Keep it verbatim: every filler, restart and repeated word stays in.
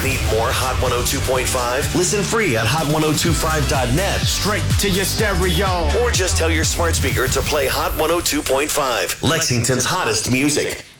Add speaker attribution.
Speaker 1: Need more Hot one oh two point five? Listen free at hot ten twenty-five dot net.
Speaker 2: Straight to your stereo.
Speaker 1: Or just tell your smart speaker to play Hot one oh two point five, Lexington's hottest music.